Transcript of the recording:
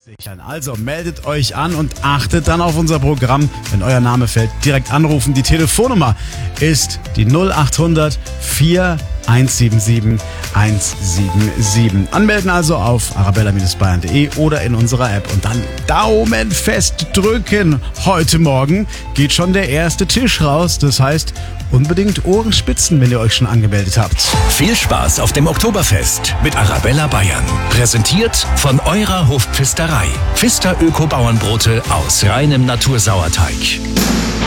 sichern. Also meldet euch an und achtet dann auf unser Programm. Wenn euer Name fällt, direkt anrufen. Die Telefonnummer ist die 0800 4177 177. Anmelden also auf arabella-bayern.de oder in unserer App und dann Daumen fest drücken. Heute Morgen geht schon der erste Tisch raus. Das heißt, unbedingt Ohren spitzen, wenn ihr euch schon angemeldet habt. Viel Spaß auf dem Oktoberfest mit Arabella Bayern. Präsentiert von eurer Hofpfisterei. Pfister Öko-Bauernbrote aus reinem Natursauerteig.